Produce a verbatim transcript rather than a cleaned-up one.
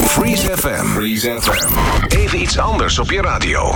Freeze F M. Freeze F M. Even iets anders op je radio.